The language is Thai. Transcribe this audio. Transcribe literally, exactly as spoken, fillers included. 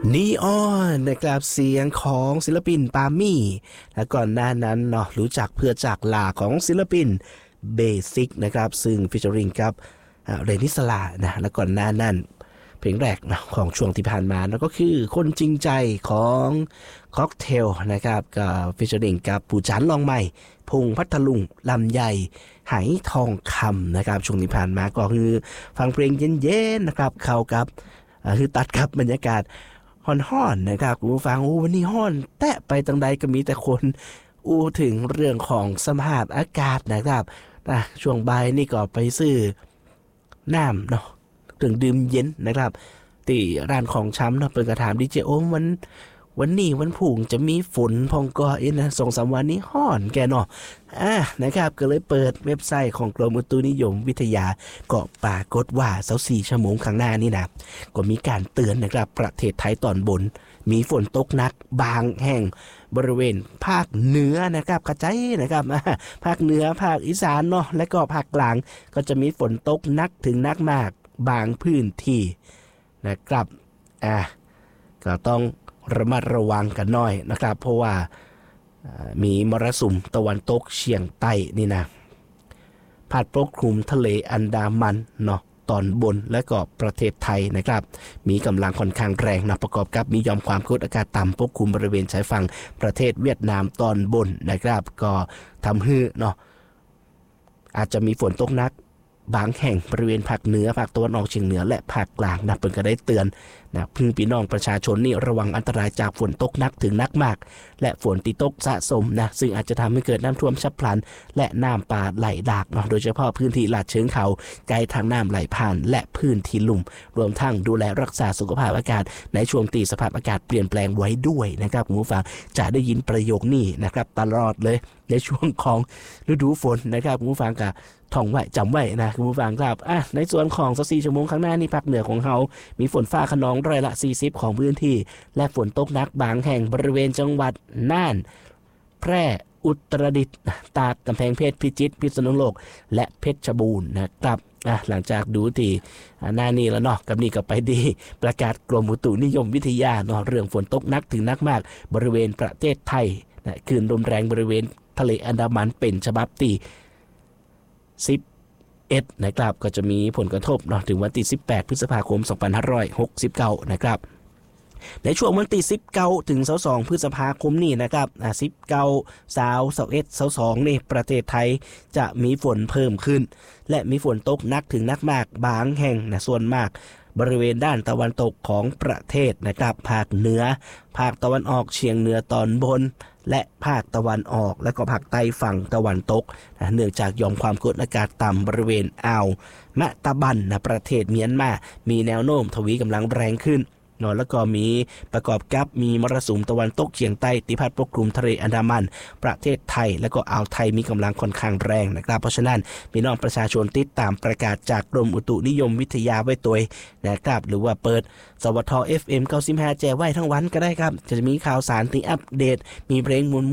นีออนนะครับเสียงของศิลปินปามี่และก่อนหน้านั้นเนาะรู้จักเพื่อจากลาของศิลปินเบสิกนะครับซึ่งฟิชเชอริงกับเรนิสลานะและก่อนหน้านั้นเพลงแรกนะของช่วงที่ผ่านมาแล้วก็คือคนจริงใจของค็อกเทลนะครับกับฟิชเชอริงกับปู่จันลองใหม่พงพัทลุงลำใหญ่ไหทองคำนะครับช่วงที่ผ่านมาก็คือฟังเพลงเย็นๆนะครับเข้ากับคือตัดกับบรรยากาศฮ้อนๆนะครับคุณผู้ฟังโอ้วันนี้ฮ้อนแตะไปตั้งใดก็มีแต่คนอู้ถึงเรื่องของสภาพอากาศนะครับนะช่วงบ่ายนี่ก็ไปซื้อน้ำเนาะถึงดื่มเย็นนะครับที่ร้านของช้ำเนาะเปิดกระถามดีเจโอมวันวันนี้วันผุ่งจะมีฝนพองก็เอ็นนะสองสามวันนี้ฮ้อนแกเนาะอ่ะนะครับก็เลยเปิดเว็บไซต์ของกรมอุตุนิยมวิทยาก็ปรากฏว่าเสาสี่ชั่วโมงข้างหน้านี่นะก็มีการเตือนนะครับประเทศไทยตอนบนมีฝนตกหนักบางแห่งบริเวณภาคเหนือนะครับกระจายนะครับภาคเหนือภาคอีสานเนาะและก็ภาคกลางก็จะมีฝนตกหนักถึงหนักมากบางพื้นที่นะครับอ่ะก็ต้องระมัดระวังกันหน่อยนะครับเพราะว่ามีมรสุมตะวันตกเฉียงใต้นี่นะพัดปกคลุมทะเลอันดามันเนาะตอนบนและก็ประเทศไทยนะครับมีกำลังค่อนข้างแรงนะประกอบกับมีหย่อมความกดอากาศต่ำปกคลุมบริเวณชายฝั่งประเทศเวียดนามตอนบนนะครับก็ทำให้เนาะอาจจะมีฝนตกหนักบางแห่งบริเวณภาคเหนือภาคตะวันออกเฉียงเหนือและภาคกลางนะเพิ่นก็ได้เตือนนะพึ่งพี่น้องประชาชนนี่ระวังอันตรายจากฝนตกหนักถึงหนักมากและฝนที่ตกสะสมนะซึ่งอาจจะทำให้เกิดน้ำท่วมฉับพลันและน้ำป่าไหลหลากเนาะโดยเฉพาะพื้นที่ลาดเชิงเขาไกลทางน้ำไหลผ่านและพื้นที่ลุ่มรวมทั้งดูแลรักษาสุขภาพอากาศในช่วงที่สภาพอากาศเปลี่ยนแปลงไว้ด้วยนะครับคุณผู้ฟังจะได้ยินประโยคนี้นะครับตลอดเลยในช่วงของฤดูฝนนะครับคุณผู้ฟังกับท่องไว้จำไว้นะคุณผู้ฟังครับอ่ะในส่วนของสักสี่ชั่วโมงข้างหน้านี่ภาคเหนือของเรามีฝนฟ้าคะนองร้อยละสี่สิบของพื้นที่และฝนตกหนักบางแห่งบริเวณจังหวัดน่านแพร่อุตรดิตถ์ตากกำแพงเพชรพิจิตรพิษณุโลกและเพชรบูรณ์นะครับอ่ะหลังจากดูที่หน้านี้แล้วเนาะกับนี่ก็ไปดีประกาศกรมอุตุนิยมวิทยาเนาะเรื่องฝนตกหนักถึงหนักมากบริเวณประเทศไทยนะคลื่นลมแรงบริเวณทะเลอันดามันเป็นฉบับที่สิบเอ็ดนะครับก็จะมีผลกระทบเนาะถึงวันที่สิบแปดพฤษภาคมสองพันห้าร้อยหกสิบเก้านะครับในช่วงวันที่สิบเก้าถึงยี่สิบสองพฤษภาคมนี้นะครับอ่ะสิบเก้า ยี่สิบ ยี่สิบเอ็ด ยี่สิบสองนี่ประเทศไทยจะมีฝนเพิ่มขึ้นและมีฝนตกหนักถึงหนักมากบางแห่งนะส่วนมากบริเวณด้านตะวันตกของประเทศนะครับภาคเหนือภาคตะวันออกเฉียงเหนือตอนบนและภาคตะวันออกและก็ภาคใต้ฝั่งตะวันตกนะเนื่องจากหย่อมความกดอากาศต่ำบริเวณอ่าวมะตะบันนะประเทศเมียนมามีแนวโน้มทวีกำลังแรงขึ้นเนาะแล้วก็มีประกอบกับมีมรสุมตะวันตกเฉียงใต้ที่พัดปกคลุมทะเลอันดามันประเทศไทยและก็อ่าวไทยมีกำลังค่อนข้างแรงนะครับเพราะฉะนั้นพี่น้องประชาชนติดตามประกาศจากกรมอุตุนิยมวิทยาไว้ตัวนะครับหรือว่าเปิดสวท เอฟ เอ็ม เก้าสิบห้าแจ้ไว้ทั้งวันก็ได้ครับจะมีข่าวสารที่อัปเดตมีเพลงมวล